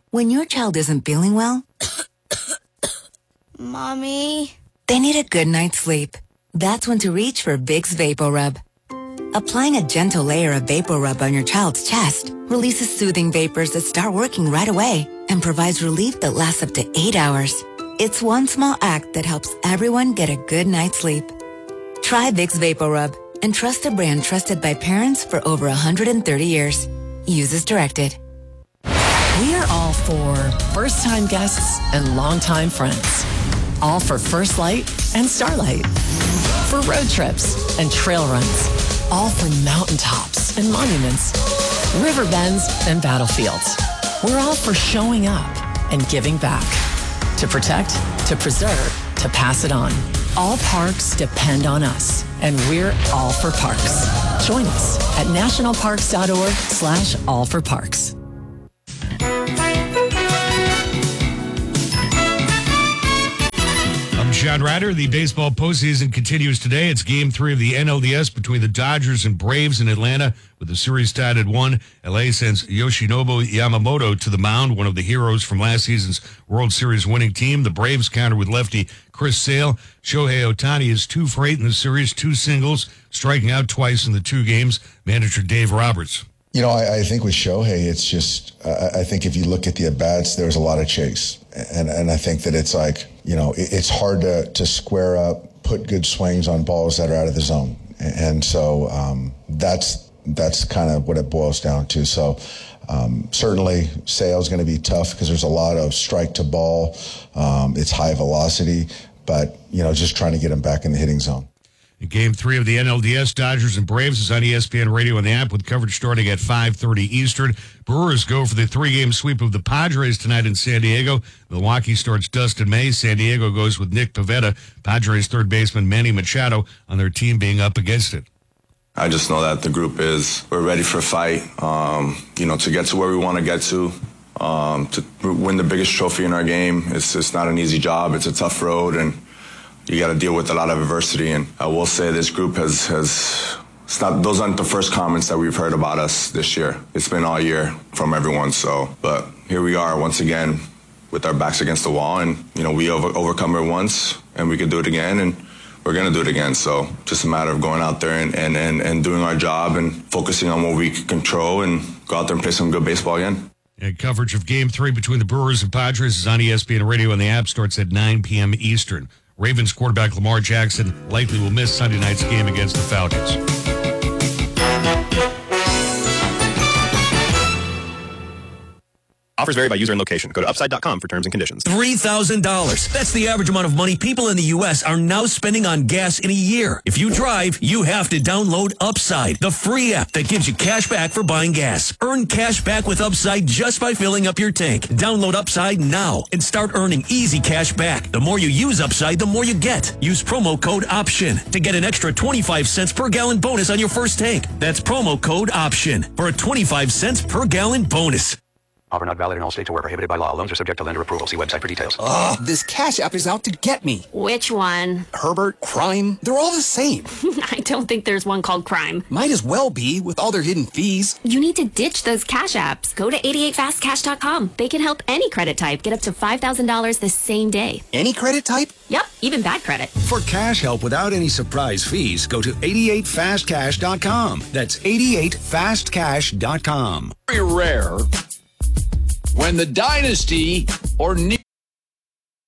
When your child isn't feeling well, Mommy? they need a good night's sleep. That's when to reach for Vicks VapoRub. Applying a gentle layer of VapoRub on your child's chest releases soothing vapors that start working right away and provides relief that lasts up to 8 hours. It's one small act that helps everyone get a good night's sleep. Try Vicks VapoRub and trust a brand trusted by parents for over 130 years. Use as directed. We are all for first-time guests and longtime friends. All for First Light and Starlight. For road trips and trail runs. All for mountaintops and monuments. River bends and battlefields. We're all for showing up and giving back. To protect, to preserve, to pass it on. All parks depend on us, and we're all for parks. Join us at nationalparks.org/allforparks. I'm John Ryder. The baseball postseason continues today. It's Game 3 of the NLDS between the Dodgers and Braves in Atlanta. With the series tied at 1, LA sends Yoshinobu Yamamoto to the mound, one of the heroes from last season's World Series winning team. The Braves counter with lefty Chris Sale. Shohei Ohtani is 2 for 8 in the series, 2 singles, striking out twice in the 2 games. Manager Dave Roberts. You know, I think with Shohei, it's just, I think if you look at the at-bats, there's a lot of chase. And I think that it's like, you know, it's hard to square up, put good swings on balls that are out of the zone. And so that's kind of what it boils down to. So certainly Sale's going to be tough because there's a lot of strike to ball. It's high velocity, but, you know, just trying to get him back in the hitting zone. In Game 3 of the NLDS, Dodgers and Braves is on ESPN Radio and the app with coverage starting at 5:30 Eastern. Brewers go for the 3-game sweep of the Padres tonight in San Diego. Milwaukee starts Dustin May. San Diego goes with Nick Pivetta. Padres third baseman Manny Machado on their team being up against it. I just know that the group we're ready for a fight, you know, to get to where we want to get to win the biggest trophy in our game. It's not an easy job. It's a tough road, and you got to deal with a lot of adversity. And I will say this group those aren't the first comments that we've heard about us this year. It's been all year from everyone. But here we are once again with our backs against the wall, and, you know, we overcome it once, and we can do it again, and we're going to do it again. So just a matter of going out there and doing our job and focusing on what we can control and go out there and play some good baseball again. And coverage of Game 3 between the Brewers and Padres is on ESPN Radio and the app. Starts at 9 p.m. Eastern. Ravens quarterback Lamar Jackson likely will miss Sunday night's game against the Falcons. Offers vary by user and location. Go to upside.com for terms and conditions. $3,000. That's the average amount of money people in the U.S. are now spending on gas in a year. If you drive, you have to download Upside, the free app that gives you cash back for buying gas. Earn cash back with Upside just by filling up your tank. Download Upside now and start earning easy cash back. The more you use Upside, the more you get. Use promo code OPTION to get an extra 25 cents per gallon bonus on your first tank. That's promo code OPTION for a 25 cents per gallon bonus. Offer not valid in all states or where prohibited by law. Loans are subject to lender approval. See website for details. Ugh, this Cash App is out to get me. Which one? Herbert, Crime, they're all the same. I don't think there's one called Crime. Might as well be with all their hidden fees. You need to ditch those Cash Apps. Go to 88fastcash.com. They can help any credit type get up to $5,000 the same day. Any credit type? Yep, even bad credit. For cash help without any surprise fees, go to 88fastcash.com. That's 88fastcash.com. Very rare when the dynasty or